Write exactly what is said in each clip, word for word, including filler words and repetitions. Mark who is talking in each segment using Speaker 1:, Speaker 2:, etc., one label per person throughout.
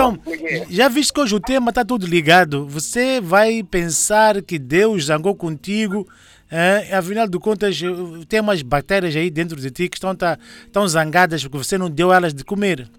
Speaker 1: Então, já viste que hoje o tema está tudo ligado. Você vai pensar que Deus zangou contigo. É, afinal de contas, tem umas bactérias aí dentro de ti que estão, tá, estão zangadas porque você não deu elas de comer.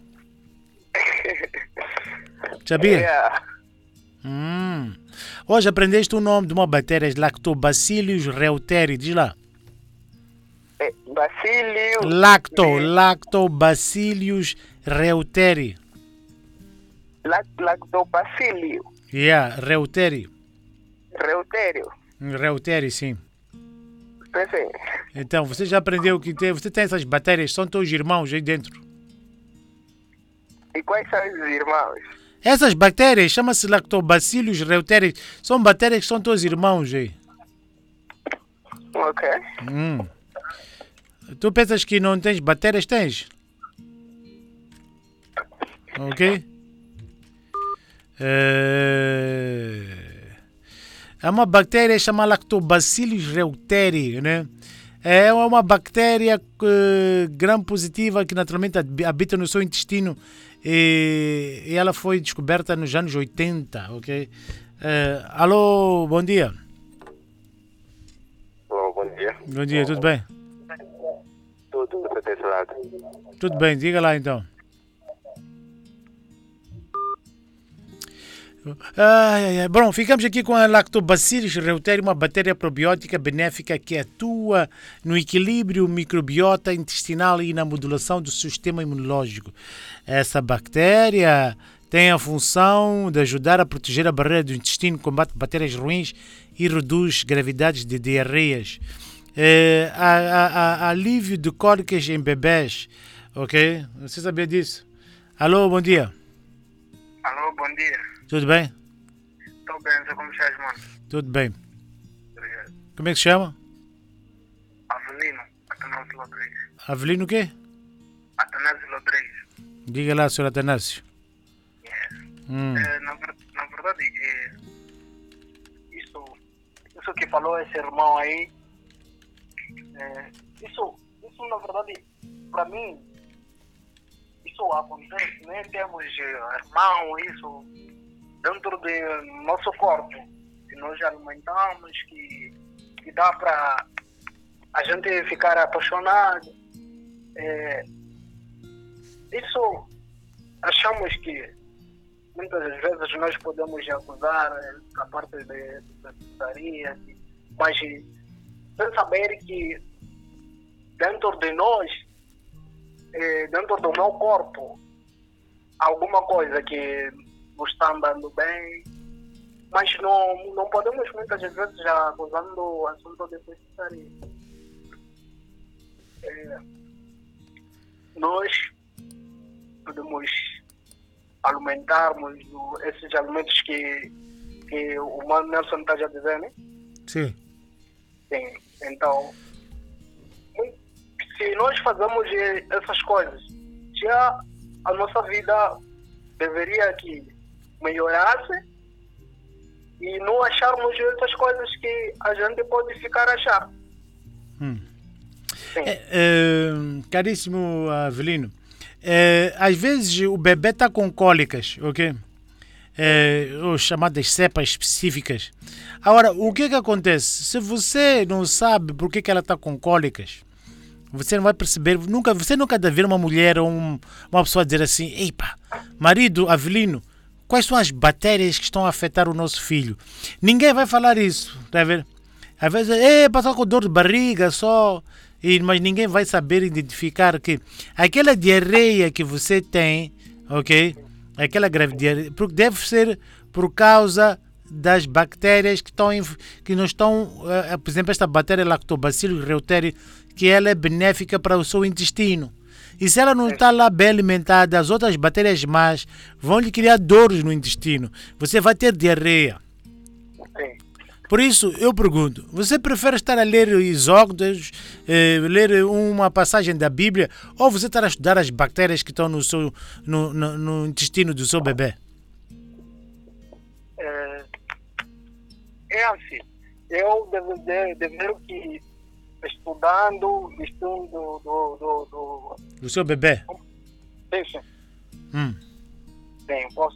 Speaker 1: Sabia?
Speaker 2: Yeah.
Speaker 1: Hum. Hoje aprendeste o nome de uma bactéria, Lactobacillus reuteri. Diz lá.
Speaker 2: É, Bacílio.
Speaker 1: Lacto,
Speaker 2: é,
Speaker 1: Lactobacillus reuteri.
Speaker 2: lac- Lactobacílio.
Speaker 1: Yeah, reuteri.
Speaker 2: Reutério.
Speaker 1: Reuteri, sim.
Speaker 2: Pensei.
Speaker 1: Então, você já aprendeu que tem, você tem essas bactérias, são teus irmãos aí dentro.
Speaker 2: E quais são os irmãos?
Speaker 1: Essas bactérias, chama-se Lactobacillus reuteri, são bactérias que são teus irmãos aí.
Speaker 2: Ok.
Speaker 1: Hum. Tu pensas que não tens bactérias? Tens. Ok? É... É uma bactéria chamada Lactobacillus reuteri, né? É uma bactéria eh, gram-positiva que naturalmente hab- habita no seu intestino e, e ela foi descoberta nos anos oitenta, ok? Eh, alô, bom dia.
Speaker 2: Bom, bom dia.
Speaker 1: Bom dia, tudo bem?
Speaker 2: Tudo desse lado.
Speaker 1: Tudo bem, diga lá então. Ai, ai, ai. Bom, ficamos aqui com a Lactobacillus reuteri, uma bactéria probiótica benéfica que atua no equilíbrio microbiota intestinal e na modulação do sistema imunológico. Essa bactéria tem a função de ajudar a proteger a barreira do intestino, combate bactérias ruins e reduz gravidades de diarreias. É, a, a, a, alívio de cólicas em bebés, ok? Você sabia disso? Alô, bom dia.
Speaker 2: Alô, bom dia.
Speaker 1: Tudo bem?
Speaker 2: Estou bem, você como estás, mano?
Speaker 1: Tudo bem.
Speaker 2: Obrigado.
Speaker 1: Como é que se chama?
Speaker 2: Avelino, Atanásio Rodrigues.
Speaker 1: Avelino o quê?
Speaker 2: Atanásio Rodrigues.
Speaker 1: Diga lá, senhor Atanásio.
Speaker 2: Yes.
Speaker 1: Hum.
Speaker 2: É, na, ver- na verdade, é, isso, isso que falou esse irmão aí, é, isso, isso na verdade, para mim, isso acontece, né? Temos eh, irmão, isso dentro do nosso corpo, que nós alimentamos, que, que dá para a gente ficar apaixonado. É, isso achamos que muitas vezes nós podemos acusar eh, a parte de- da putaria, mas eh, sem saber que dentro de nós, eh, dentro do meu corpo, alguma coisa que não está andando bem, mas não, não podemos muitas vezes já acusando o assunto de putaria. Eh, nós podemos alimentarmos o- esses alimentos que, que o Mano Nelson está já dizendo, né?
Speaker 1: Sim.
Speaker 2: Sim. Então, se nós fazemos eh, essas coisas, já a nossa vida deveria que melhorasse e não acharmos essas coisas que a gente pode ficar a achar.
Speaker 1: Hum.
Speaker 2: Sim.
Speaker 1: É, é, caríssimo Avelino, é, às vezes o bebê está com cólicas, ok? É, ou chamadas cepas específicas. Agora, o que que acontece? Se você não sabe por que que ela está com cólicas, você não vai perceber, nunca, você nunca deve ver uma mulher ou um- uma pessoa dizer assim, eipa, marido Avelino, quais são as bactérias que estão a afetar o nosso filho? Ninguém vai falar isso, tá vendo? Às vezes, é, passou com dor de barriga só, e, mas ninguém vai saber identificar que aquela diarreia que você tem, ok? Aquela grave diarreia, porque deve ser por causa das bactérias que, estão, em- que não estão, eh, por exemplo, esta bactéria Lactobacillus reuteri, que ela é benéfica para o seu intestino. E se ela não está lá bem alimentada, as outras bactérias más vão lhe criar dores no intestino. Você vai ter diarreia.
Speaker 2: Sim.
Speaker 1: Por isso, eu pergunto, você prefere estar a ler Isócrates, eh, ler uma passagem da Bíblia, ou você estar a estudar as bactérias que estão no, seu, no, no, no intestino do seu bebê?
Speaker 2: É, é assim, eu devo, de- deveria que estudando, estudo do, do, do,
Speaker 1: Do seu bebê?
Speaker 2: sim, sim,
Speaker 1: Hum.
Speaker 2: sim, posso